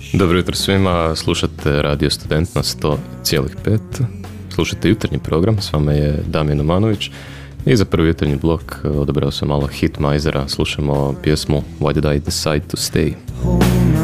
Dobro jutro svima, slušate Radio Student na 100,5. Slušate jutarnji program, s vama je Damjan Omanović. I za prvi jutarnji blok odabrao sam malo Hitmeisera, slušamo pjesmu Why Did I Decide to Stay.